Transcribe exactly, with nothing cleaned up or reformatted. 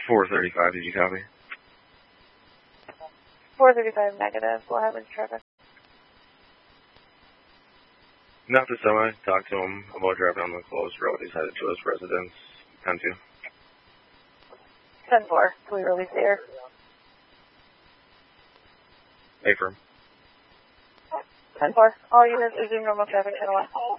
four thirty-five, did you copy? four thirty-five negative. Go ahead with traffic. Not the semi. Talk to him about driving on the closed road. He's headed to his residence. ten two. ten four. Can we release the air? A firm. ten four. All units resume normal traffic. ten one.